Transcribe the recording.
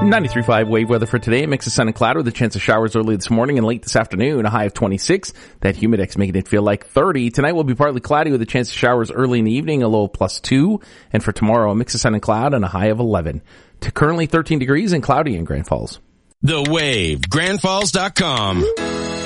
93.5 wave weather for today. A mix of sun and cloud with a chance of showers early this morning and late this afternoon. A high of 26. That humidex making it feel like 30. Tonight will be partly cloudy with a chance of showers early in the evening, a low of +2. And for tomorrow, a mix of sun and cloud and a high of 11. To currently 13 degrees and cloudy in Grand Falls. The Wave, grandfalls.com.